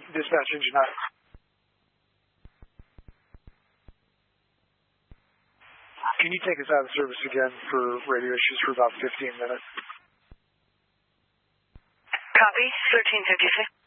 Dispatch engine 9. Can you take us out of service again for radio issues for about 15 minutes? Copy, 1356.